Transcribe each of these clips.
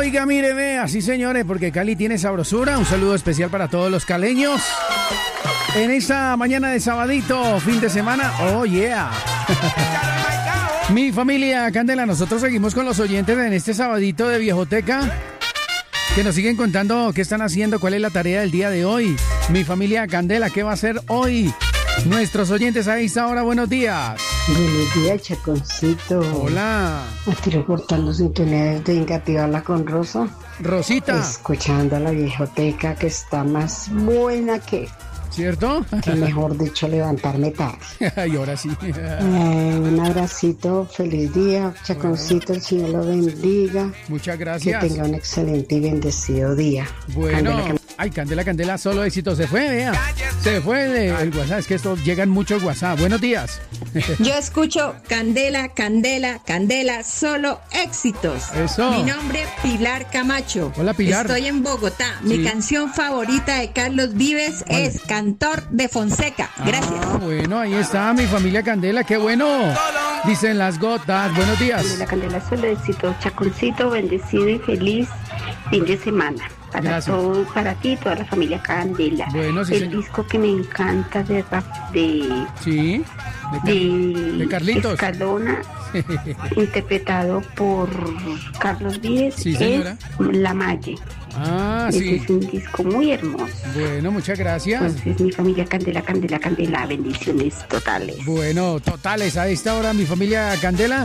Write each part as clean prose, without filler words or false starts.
Oiga, mire, vea, sí señores, porque Cali tiene sabrosura. Un saludo especial para todos los caleños. En esta mañana de sabadito, fin de semana, oh yeah. Mi familia Candela, nosotros seguimos con los oyentes en este sabadito de Viejoteca, que nos siguen contando qué están haciendo, cuál es la tarea del día de hoy. Mi familia Candela, ¿qué va a hacer hoy? Nuestros oyentes a esta hora, buenos días. Buenos días, Chaconcito. Hola. Estoy reportando sintonía desde Ingativala con Rosa. Rosita. Escuchando a la Viejoteca, que está más buena que... ¿Cierto? Que mejor dicho, levantarme tarde. Y ahora sí. Un abracito, feliz día, Chaconcito, el Señor lo bendiga. Muchas gracias. Que tenga un excelente y bendecido día. Bueno, ay, Candela, solo éxito. Se fue, vea. Se fue el WhatsApp, es que esto llegan muchos WhatsApp. Buenos días. Yo escucho Candela, solo éxitos. Eso. Mi nombre Pilar Camacho. Hola, Pilar. Estoy en Bogotá. Sí. Mi canción favorita de Carlos Vives es Cantor de Fonseca. Gracias. Bueno, ahí está mi familia Candela, qué bueno. Dicen las gotas. Buenos días. Candela, solo éxito. Chaconcito, bendecido y feliz fin de semana. Para ti y toda la familia Candela. Bueno, sí, el disco que me encanta de Carlitos Escalona, interpretado por Carlos Vives, sí, señora. Es La Malle. Sí. Es un disco muy hermoso. Bueno, muchas gracias. Entonces, mi familia Candela, bendiciones totales. Bueno, totales. A esta hora, mi familia Candela.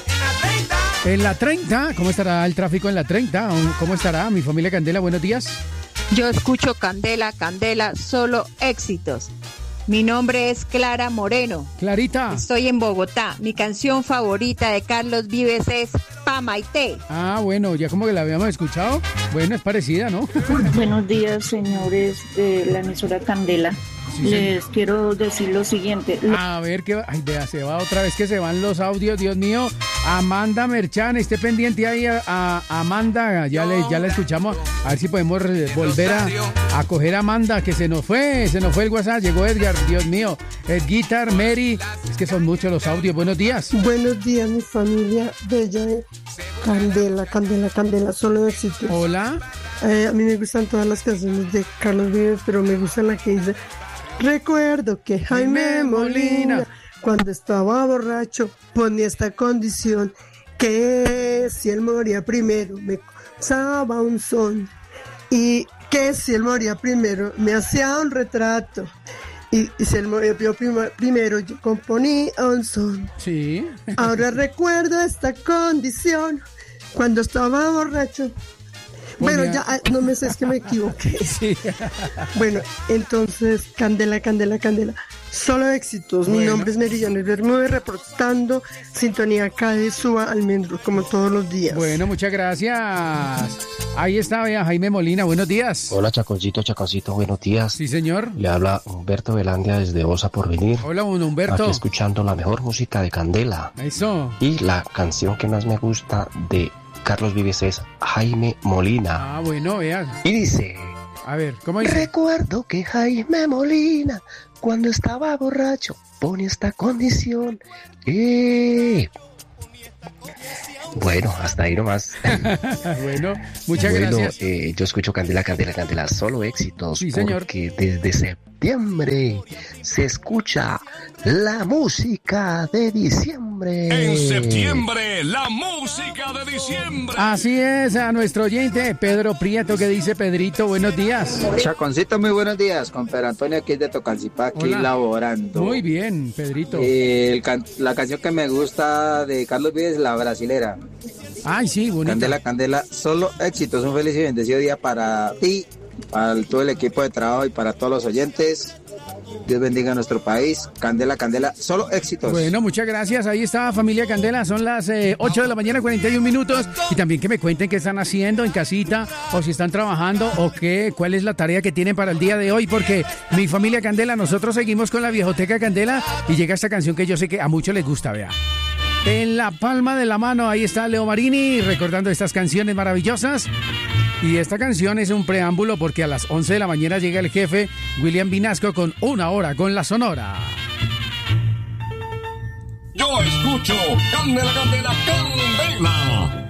En la 30, ¿cómo estará el tráfico en la 30? ¿Cómo estará mi familia Candela? Buenos días. Yo escucho Candela, solo éxitos. Mi nombre es Clara Moreno. Clarita. Estoy en Bogotá. Mi canción favorita de Carlos Vives es Pa' Maite. Bueno, ya como que la habíamos escuchado. Bueno, es parecida, ¿no? Buenos días, señores de la emisora Candela. Sí, les quiero decir lo siguiente. A ver, ay, vea, se va otra vez que se van los audios, Dios mío. Amanda Merchan, esté pendiente ahí a Amanda, ya la escuchamos. A ver si podemos volver a coger a Amanda, que se nos fue el WhatsApp, llegó Edgar, Dios mío. Guitar, Mary, es que son muchos los audios. Buenos días. Buenos días, mi familia bella de Candela, solo éxito. Hola. A mí me gustan todas las canciones de Carlos Vives, pero me gusta la que dice: recuerdo que Jaime Molina, cuando estaba borracho, ponía esta condición, que si él moría primero, me causaba un son, y que si él moría primero, me hacía un retrato, y si él moría primero, yo componía un son. Sí. Ahora recuerdo esta condición, cuando estaba borracho. Bueno, ya, no me sé, es que me equivoqué. Sí. Bueno, entonces, Candela, solo éxitos. Bueno. Mi nombre es Merillanes Bermúdez, reportando sintonía acá de Suba Almendro, como todos los días. Bueno, muchas gracias. Ahí está, vea, Jaime Molina, buenos días. Hola, Chaconcito, buenos días. Sí, señor. Le habla Humberto Velandia desde Osa Porvenir. Hola, Humberto. Aquí escuchando la mejor música de Candela. Eso. Y la canción que más me gusta de Carlos Vives es Jaime Molina. Bueno, vean. Y dice... A ver, ¿cómo dice? Recuerdo que Jaime Molina, cuando estaba borracho, pone esta condición. Bueno, hasta ahí nomás. Bueno, muchas gracias. Yo escucho Candela, solo éxitos. Sí, señor. Porque desde septiembre se escucha la música de diciembre. En septiembre, la música de diciembre. Así es, a nuestro oyente Pedro Prieto, que dice: Pedrito, buenos días. Chaconcito, muy buenos días. Con Pedro Antonio aquí de Tocancipá, aquí laborando. Muy bien, Pedrito. La canción que me gusta de Carlos Vives es la brasilera. Ay, sí, bonita. Candela, solo éxitos. Un feliz y bendecido día para ti, para todo el equipo de trabajo y para todos los oyentes. Dios bendiga a nuestro país. Candela, solo éxitos. Bueno, muchas gracias. Ahí está, familia Candela. Son las 8 de la mañana, 41 minutos. Y también que me cuenten qué están haciendo en casita, o si están trabajando, o cuál es la tarea que tienen para el día de hoy. Porque mi familia Candela, nosotros seguimos con la Viejoteca Candela. Y llega esta canción que yo sé que a muchos les gusta, vea. En la palma de la mano, ahí está Leo Marini recordando estas canciones maravillosas. Y esta canción es un preámbulo porque a las 11 de la mañana llega el jefe William Vinasco con Una Hora con la Sonora. Yo escucho Candela,